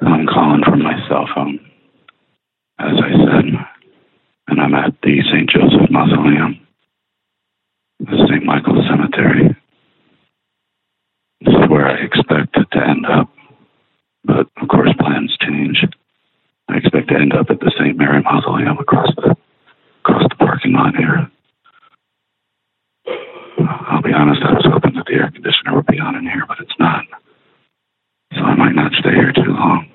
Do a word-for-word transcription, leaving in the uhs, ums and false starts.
I'm calling from my cell phone, as I said, and I'm at the Saint Joseph Mausoleum, the Saint Michael Cemetery. This is where I expect to end up, but of course plans change. I expect to end up at the Saint Mary Mausoleum across the across the parking lot here. I'll be honest, I was hoping that the air conditioner would be on in here, but it's not. So I might not stay here too long.